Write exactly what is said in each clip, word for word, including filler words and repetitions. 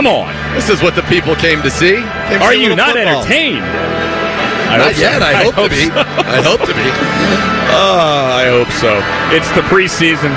Come on. This is what the people came to see. Came to Are see you not football. entertained? I Not hope yet. so. I, hope I hope to be. so. I hope to be. Oh, I hope so. It's the preseason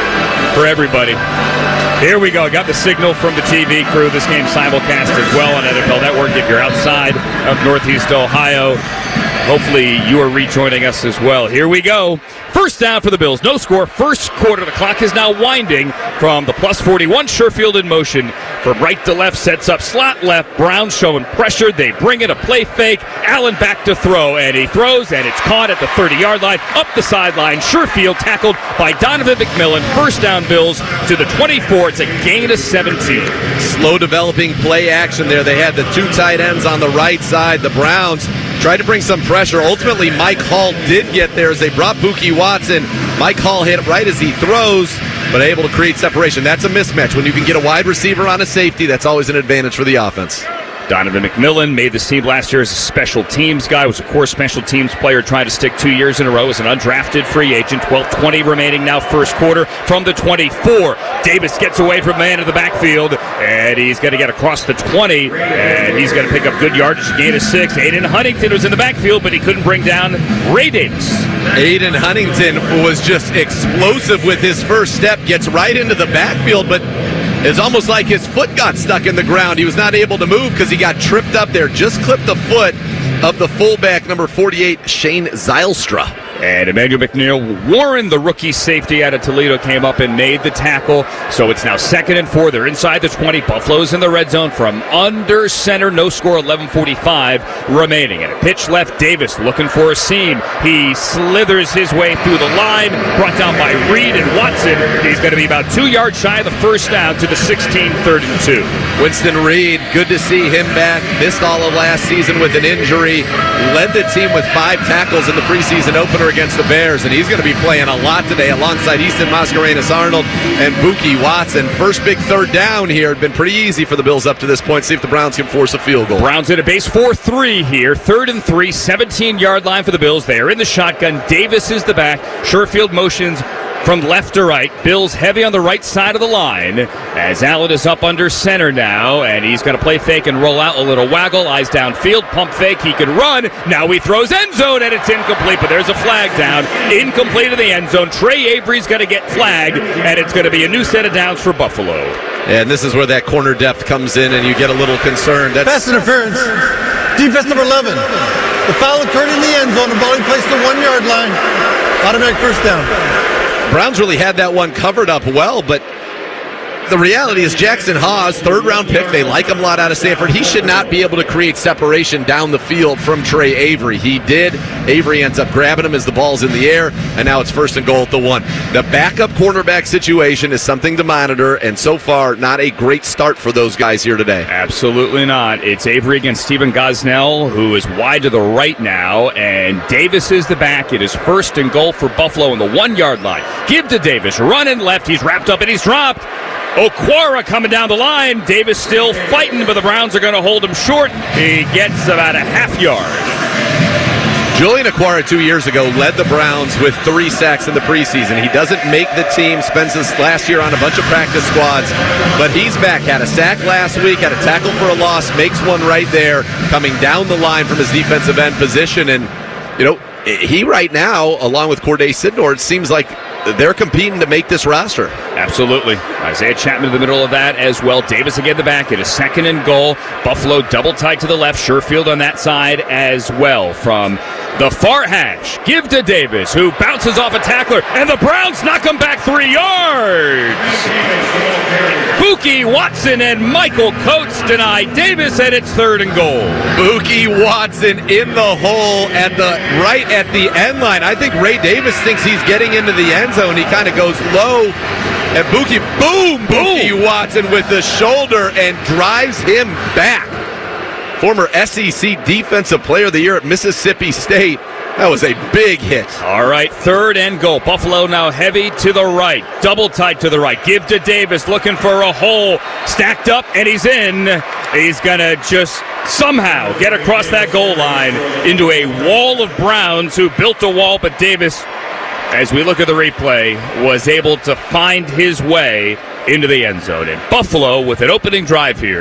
for everybody. Here we go. Got the signal from the T V crew. This game simulcast as well on N F L Network. If you're outside of Northeast Ohio, hopefully you are rejoining us as well. Here we go. First down for the Bills. No score. First quarter. The clock is now winding from the plus forty-one. Sherfield in motion from right to left. Sets up slot left. Brown showing pressure. They bring it. A play fake. Allen back to throw. And he throws. And it's caught at the thirty-yard line. Up the sideline. Sherfield tackled by Donovan McMillan. First down Bills to the twenty-four. It's a gain of seventeen. Slow developing play action there. They had the two tight ends on the right side. The Browns tried to bring some pressure. Ultimately, Mike Hall did get there as they brought Buki Watson. Mike Hall hit it right as he throws, but able to create separation. That's a mismatch. When you can get a wide receiver on a safety, that's always an advantage for the offense. Donovan McMillan made this team last year as a special teams guy, was a core special teams player, trying to stick two years in a row as an undrafted free agent. twelve twenty remaining now, first quarter from the twenty-four. Davis gets away from man in the backfield, and he's going to get across the twenty, and he's going to pick up good yardage, gain of six. Aiden Huntington was in the backfield, but he couldn't bring down Ray Davis. Aiden Huntington was just explosive with his first step, gets right into the backfield, but it's almost like his foot got stuck in the ground. He was not able to move because he got tripped up there. Just clipped the foot of the fullback, number forty-eight, Shane Zylstra. And Emmanuel McNeil Warren, the rookie safety out of Toledo, came up and made the tackle. So it's now second and four. They're inside the twenty. Buffalo's in the red zone from under center. No score, eleven forty-five remaining. And a pitch left. Davis looking for a seam. He slithers his way through the line. Brought down by Reed and Watson. He's going to be about two yards shy of the first down to the sixteen, third and two. Winston Reed, good to see him back. Missed all of last season with an injury. Led the team with five tackles in the preseason opener against the Bears, and he's going to be playing a lot today alongside Easton Mascarenas-Arnold and Buki Watson. First big third down here. Had been pretty easy for the Bills up to this point. See if the Browns can force a field goal. Browns at a base four three here. Third and three, seventeen-yard line for the Bills. They are in the shotgun. Davis is the back. Sherfield motions from left to right. Bills heavy on the right side of the line as Allen is up under center now, and he's going to play fake and roll out a little waggle. Eyes downfield, pump fake. He can run. Now he throws end zone, and it's incomplete, but there's a flag down. Incomplete in the end zone. Trey Avery's going to get flagged, and it's going to be a new set of downs for Buffalo. And this is where that corner depth comes in, and you get a little concerned. That's pass interference. Defense number eleven. The foul occurred in the end zone. The ball placed the one-yard line. Automatic first down. Browns really had that one covered up well, but the reality is Jackson Hawes, third-round pick, they like him a lot out of Stanford. He should not be able to create separation down the field from Trey Avery. He did. Avery ends up grabbing him as the ball's in the air, and now it's first and goal at the one. The backup cornerback situation is something to monitor, and so far, not a great start for those guys here today. Absolutely not. It's Avery against Stephen Gosnell, who is wide to the right now, and Davis is the back. It is first and goal for Buffalo on the one-yard line. Give to Davis. Running left. He's wrapped up, and he's dropped. Okwara coming down the line. Davis still fighting, but the Browns are going to hold him short. He gets about a half yard. Julian Okwara two years ago led the Browns with three sacks in the preseason. He doesn't make the team, spends this last year on a bunch of practice squads, but he's back. Had a sack last week, had a tackle for a loss, makes one right there, coming down the line from his defensive end position. And, you know, he right now, along with Corday Sidnor, it seems like they're competing to make this roster. Absolutely. Isaiah Chapman in the middle of that as well. Davis again the back. It is second and goal. Buffalo double tight to the left. Sherfield on that side as well. From the far hash, give to Davis, who bounces off a tackler, and the Browns knock him back three yards. Buki Watson and Michael Coates deny Davis, and it's third and goal. Buki Watson in the hole at the right at the end line. I think Ray Davis thinks he's getting into the end zone. He kind of goes low, and Buki, boom, Buki Watson with the shoulder and drives him back. Former S E C Defensive Player of the Year at Mississippi State. That was a big hit. All right, third and goal. Buffalo now heavy to the right. Double tight to the right. Give to Davis, looking for a hole. Stacked up, and he's in. He's going to just somehow get across that goal line into a wall of Browns who built a wall, but Davis, as we look at the replay, was able to find his way into the end zone. And Buffalo with an opening drive here